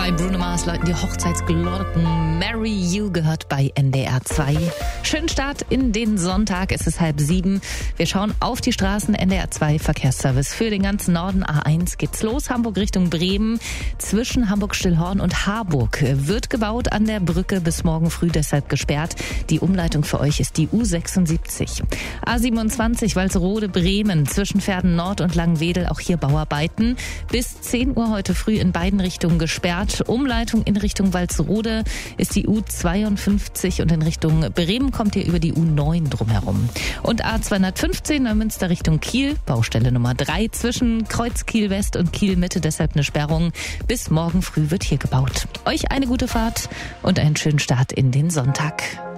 Bei Bruno Mars läuten die Hochzeitsglocken. Marry You gehört bei NDR 2. Schönen Start in den Sonntag. Es ist 6:30. Wir schauen auf die Straßen. NDR 2 Verkehrsservice für den ganzen Norden. A1 geht's los. Hamburg Richtung Bremen. Zwischen Hamburg-Stillhorn und Harburg wird gebaut an der Brücke bis morgen früh, deshalb gesperrt. Die Umleitung für euch ist die U76. A27 Walsrode Bremen zwischen Verden Nord und Langenwedel. Auch hier Bauarbeiten. Bis 10 Uhr heute früh in beiden Richtungen gesperrt. Umleitung in Richtung Walsrode ist die U52 und in Richtung Bremen kommt ihr über die U9 drumherum. Und A215 Neumünster Richtung Kiel, Baustelle Nummer 3 zwischen Kreuz Kiel West und Kiel Mitte, deshalb eine Sperrung. Bis morgen früh wird hier gebaut. Euch eine gute Fahrt und einen schönen Start in den Sonntag.